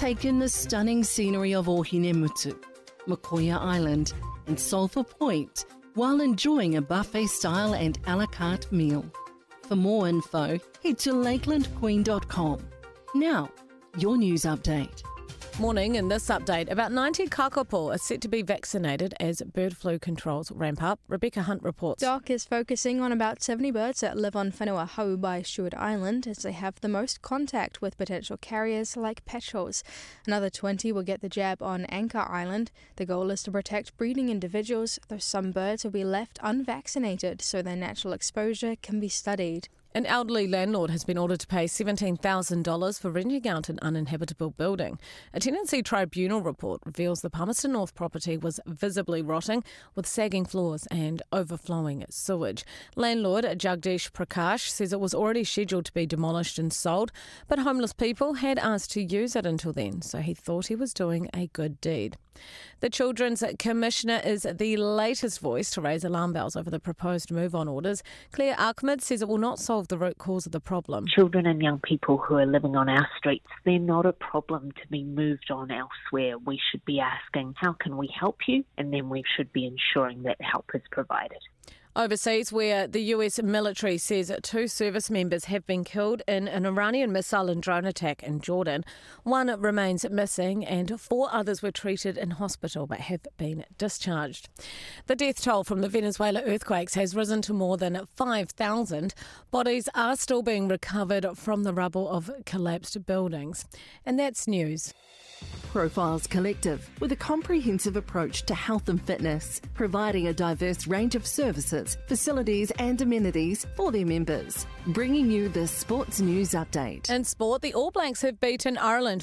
Take in the stunning scenery of Ohinemutu, Makoia Island and Sulphur Point while enjoying a buffet-style and a la carte meal. For more info, head to lakelandqueen.com. Now, your news update. Morning. In this update, about 90 kakapo are set to be vaccinated as bird flu controls ramp up. Rebecca Hunt reports. DOC is focusing on about 70 birds that live on Whenua Hau by Stewart Island, as they have the most contact with potential carriers like petrels. Another 20 will get the jab on Anchor Island. The goal is to protect breeding individuals, though some birds will be left unvaccinated so their natural exposure can be studied. An elderly landlord has been ordered to pay $17,000 for renting out an uninhabitable building. A tenancy tribunal report reveals the Palmerston North property was visibly rotting with sagging floors and overflowing sewage. Landlord Jagdish Prakash says it was already scheduled to be demolished and sold, but homeless people had asked to use it until then, so he thought he was doing a good deed. The Children's Commissioner is the latest voice to raise alarm bells over the proposed move-on orders. Claire Ahmed says it will not solve the root cause of the problem. Children and young people who are living on our streets, they're not a problem to be moved on elsewhere. We should be asking, how can we help you? And then we should be ensuring that help is provided. Overseas, where the US military says 2 service members have been killed in an Iranian missile and drone attack in Jordan. 1 remains missing and 4 others were treated in hospital but have been discharged. The death toll from the Venezuela earthquakes has risen to more than 5,000. Bodies are still being recovered from the rubble of collapsed buildings. And that's news. Profiles Collective, with a comprehensive approach to health and fitness, providing a diverse range of services, facilities and amenities for their members. Bringing you the Sports News Update. In sport, the All Blacks have beaten Ireland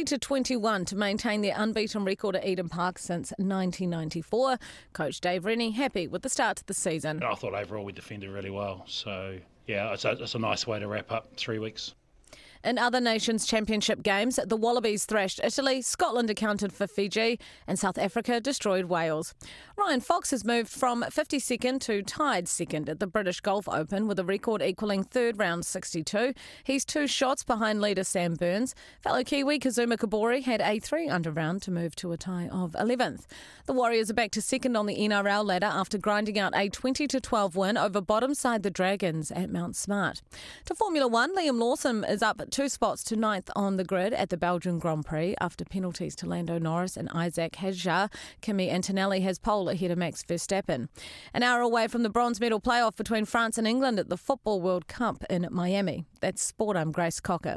40-21 to maintain their unbeaten record at Eden Park since 1994. Coach Dave Rennie happy with the start to the season. I thought overall we defended really well. So, yeah, it's a nice way to wrap up 3 weeks. In other nations' championship games, the Wallabies thrashed Italy, Scotland accounted for Fiji, and South Africa destroyed Wales. Ryan Fox has moved from 52nd to tied second at the British Golf Open with a record equalling third round 62. He's 2 shots behind leader Sam Burns. Fellow Kiwi Kazuma Kobori had a 3-under round to move to a tie of 11th. The Warriors are back to second on the NRL ladder after grinding out a 20-12 win over bottom side the Dragons at Mount Smart. To Formula One, Liam Lawson is up 2 spots to 9th on the grid at the Belgian Grand Prix after penalties to Lando Norris and Isaac Hadjar. Kimi Antonelli has pole ahead of Max Verstappen. An hour away from the bronze medal playoff between France and England at the Football World Cup in Miami. That's Sport, I'm Grace Cocker.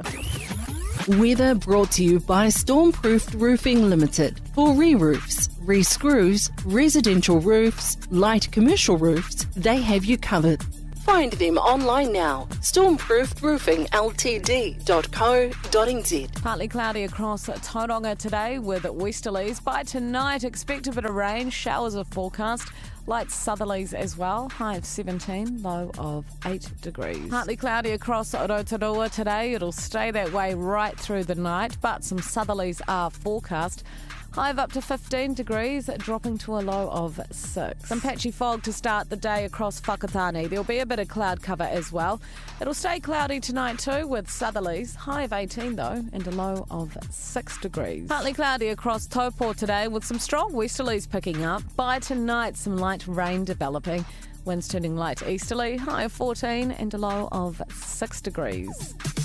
Weather brought to you by Stormproofed Roofing Limited. For re-roofs, re-screws, residential roofs, light commercial roofs, they have you covered. Find them online now. Stormproofedroofingltd.co.nz. Partly cloudy across Tauranga today with westerlies. By tonight, expect a bit of rain. Showers are forecast. Light southerlies as well. High of 17, low of 8 degrees. Partly cloudy across Rotorua today. It'll stay that way right through the night, but some southerlies are forecast. High of up to 15 degrees, dropping to a low of 6. Some patchy fog to start the day across Whakatane. There'll be a bit of cloud cover as well. It'll stay cloudy tonight too with southerlies. High of 18 though, and a low of 6 degrees. Partly cloudy across Taupo today with some strong westerlies picking up. By tonight, some light rain developing. Winds turning light easterly. High of 14 and a low of 6 degrees.